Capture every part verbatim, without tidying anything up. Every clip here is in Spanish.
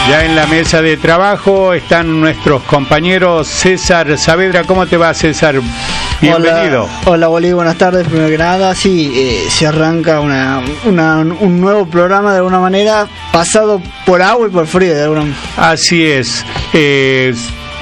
Ya en la mesa de trabajo están nuestros compañeros. César Saavedra, ¿cómo te va, César? Bienvenido. Hola, hola Bolí, buenas tardes. Primero que nada, sí, eh, se arranca una, una, un nuevo programa de alguna manera, pasado por agua y por frío de alguna manera. Así es. Eh,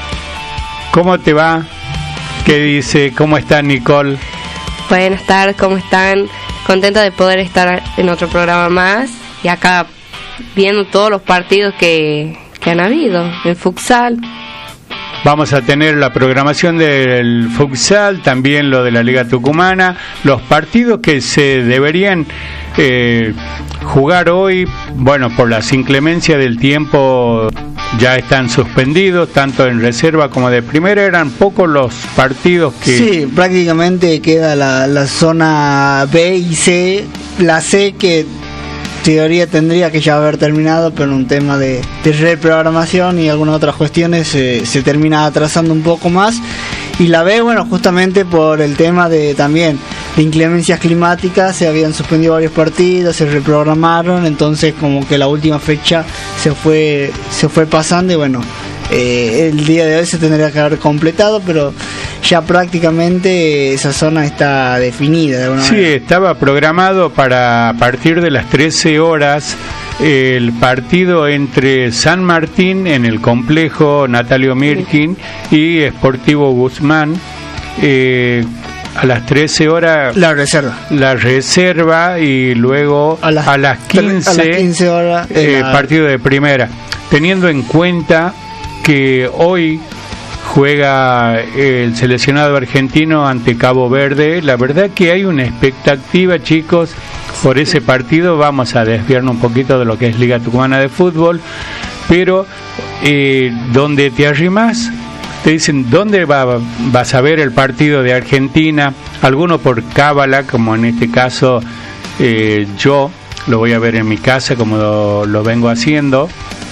¿Cómo te va? ¿Qué dice? ¿Cómo está Nicole? Buenas tardes, ¿cómo están? Contenta de poder estar en otro programa más y acá viendo todos los partidos que, que han habido, el futsal. Vamos a tener la programación del futsal, también lo de la Liga Tucumana, los partidos que se deberían eh, jugar hoy, bueno, por las inclemencias del tiempo ya están suspendidos, tanto en reserva como de primera. Eran pocos los partidos que... Sí, prácticamente queda la, la zona B y C, la C que... teoría tendría que ya haber terminado, pero un tema de, de reprogramación y algunas otras cuestiones eh, se termina atrasando un poco más. Y la B, bueno, justamente por el tema de también de inclemencias climáticas, se habían suspendido varios partidos, se reprogramaron, entonces como que la última fecha se fue se fue pasando y bueno, eh, el día de hoy se tendría que haber completado, pero ya prácticamente esa zona está definida de alguna sí, manera. Estaba programado para a partir de las trece horas el partido entre San Martín en el complejo Natalio Mirkin y Sportivo Guzmán. Eh, a las trece horas la reserva la reserva y luego a las, a las quince, a las quince horas eh, la... partido de primera, teniendo en cuenta que hoy juega el seleccionado argentino ante Cabo Verde. La verdad que hay una expectativa, chicos, por ese partido. Vamos a desviarnos un poquito de lo que es Liga Tucumana de Fútbol, pero eh, donde te arrimas te dicen dónde va, vas a ver el partido de Argentina, algunos por cábala, como en este caso eh, yo lo voy a ver en mi casa como lo, lo vengo haciendo,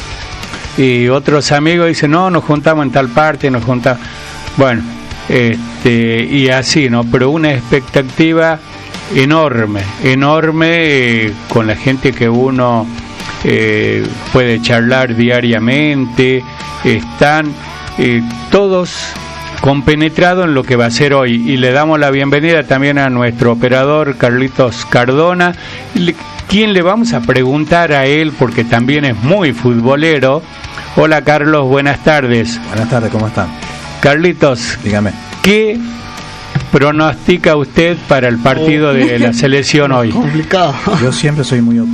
y otros amigos dicen no, nos juntamos en tal parte, nos juntamos, bueno, este, y así, ¿no? Pero una expectativa enorme, enorme eh, con la gente que uno eh, puede charlar diariamente. Están eh, todos compenetrados en lo que va a ser hoy, y le damos la bienvenida también a nuestro operador Carlitos Cardona, quien le vamos a preguntar a él porque también es muy futbolero. Hola Carlos, buenas tardes. Buenas tardes, ¿cómo están? Carlitos, dígame, ¿qué pronostica usted para el partido de la selección hoy? Complicado. Yo siempre soy muy